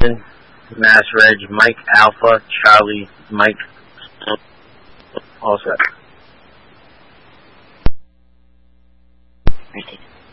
Houston, Mass Reg, Mike Alpha, Charlie, Mike, all set.